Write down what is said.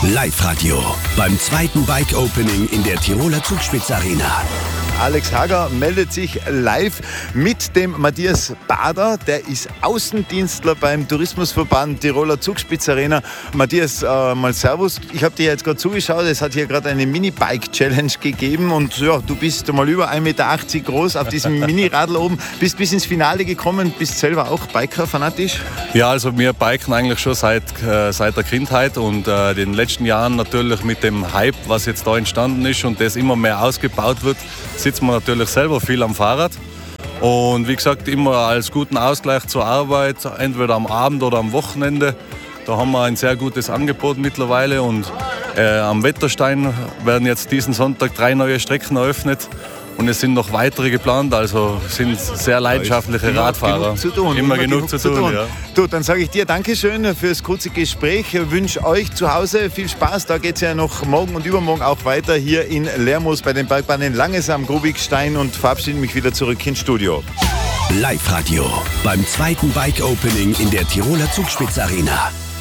Live-Radio beim zweiten Bike-Opening in der Tiroler Zugspitz-Arena. Alex Hager meldet sich live mit dem Matthias Bader. Der ist Außendienstler beim Tourismusverband Tiroler Zugspitz-Arena. Matthias, mal Servus. Ich habe dir jetzt gerade zugeschaut. Es hat hier gerade eine Mini-Bike-Challenge gegeben. Und ja, du bist mal über 1,80 Meter groß auf diesem Mini-Radl oben. Bist bis ins Finale gekommen. Bist selber auch Biker-fanatisch? Ja, also wir biken eigentlich schon seit der Kindheit. Und den letzten Jahren natürlich mit dem Hype, was jetzt da entstanden ist und das immer mehr ausgebaut wird, sitzt man natürlich selber viel am Fahrrad und wie gesagt immer als guten Ausgleich zur Arbeit, entweder am Abend oder am Wochenende. Da haben wir ein sehr gutes Angebot mittlerweile und am Wetterstein werden jetzt diesen Sonntag 3 neue Strecken eröffnet und es sind noch weitere geplant, also sind sehr leidenschaftliche Radfahrer. Immer genug zu tun. Ja. Du, dann sage ich dir Dankeschön fürs kurze Gespräch. Ich wünsche euch zu Hause viel Spaß. Da geht es ja noch morgen und übermorgen auch weiter hier in Lermoos bei den Bergbahnen Langesam, Grubigstein und verabschiede mich wieder zurück ins Studio. Live-Radio beim zweiten Bike-Opening in der Tiroler Zugspitz-Arena.